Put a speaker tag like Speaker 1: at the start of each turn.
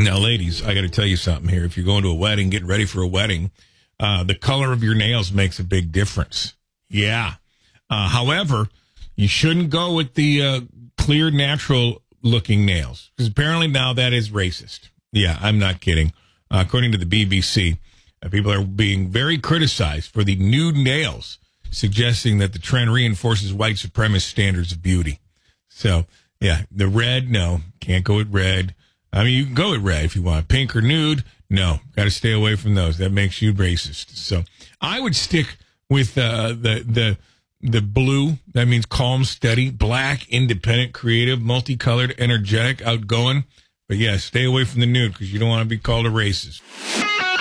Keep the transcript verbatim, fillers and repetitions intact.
Speaker 1: Now, ladies, I got to tell you something here. If you're going to a wedding, getting ready for a wedding, uh, the color of your nails makes a big difference. Yeah. Uh, however, you shouldn't go with the uh, clear, natural-looking nails, because apparently now that is racist. Yeah, I'm not kidding. Uh, according to the B B C, uh, people are being very criticized for the nude nails, suggesting that the trend reinforces white supremacist standards of beauty. So, yeah, the red, no, can't go with red. I mean, you can go with red if you want. Pink or nude, no, got to stay away from those. That makes you racist. So I would stick with uh, the the the blue. That means calm, steady, black, independent, creative, multicolored, energetic, outgoing. But yeah, stay away from the nude because you don't want to be called a racist.